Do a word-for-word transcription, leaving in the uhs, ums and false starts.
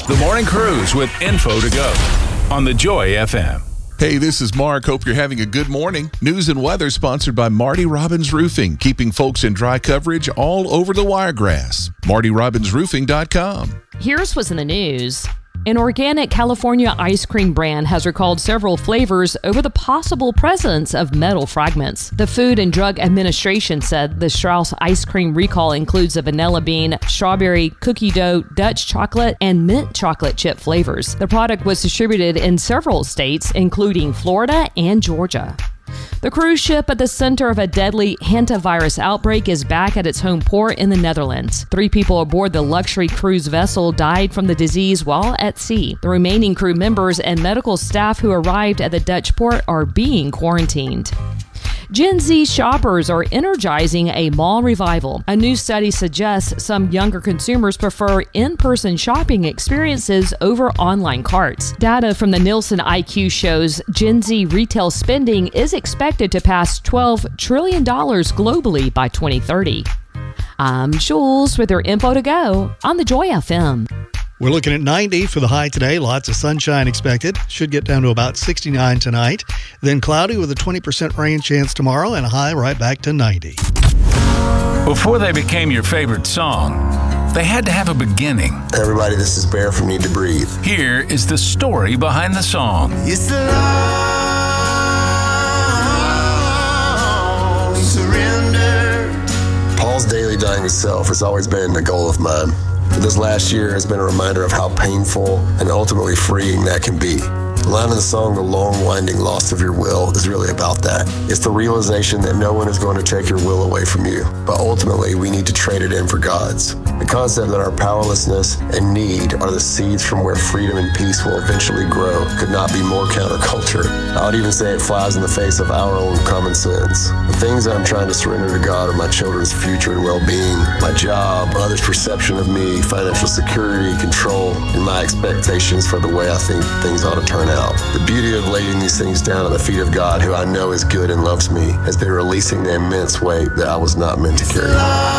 The Morning Cruise with info to go on the Joy F M. Hey, this is Mark. Hope you're having a good morning. News and weather sponsored by Marty Robbins Roofing, keeping folks in dry coverage all over the Wiregrass. Marty Robbins Roofing dot com. Here's what's in the news. An organic California ice cream brand has recalled several flavors over the possible presence of metal fragments. The Food and Drug Administration said the Strauss ice cream recall includes a vanilla bean, strawberry, cookie dough, Dutch chocolate, and mint chocolate chip flavors. The product was distributed in several states, including Florida and Georgia. The cruise ship at the center of a deadly hantavirus outbreak is back at its home port in the Netherlands. Three people aboard the luxury cruise vessel died from the disease while at sea. The remaining crew members and medical staff who arrived at the Dutch port are being quarantined. Gen Z shoppers are energizing a mall revival. A new study suggests some younger consumers prefer in-person shopping experiences over online carts. Data from the Nielsen I Q shows Gen Z retail spending is expected to pass twelve trillion dollars globally by twenty thirty. I'm Jules with your info to go on the Joy F M. We're looking at ninety for the high today. Lots of sunshine expected. Should get down to about sixty-nine tonight. Then cloudy with a twenty percent rain chance tomorrow and a high right back to ninety. Before they became your favorite song, they had to have a beginning. Everybody, this is Bear from Need to Breathe. Here is the story behind the song. It's the long surrender. Paul's daily dying to self has always been a goal of mine. But this last year has been a reminder of how painful and ultimately freeing that can be. The line in the song, "The long winding loss of your will," is really about that. It's the realization that no one is going to take your will away from you, but ultimately we need to trade it in for God's. The concept that our powerlessness and need are the seeds from where freedom and peace will eventually grow could not be more counterculture. I would even say it flies in the face of our own common sense. The things I'm trying to surrender to God are my children's future and well-being, my job, others' perception of me, financial security, control, and my expectations for the way I think things ought to turn out. The beauty of laying these things down at the feet of God, who I know is good and loves me, has been releasing the immense weight that I was not meant to carry.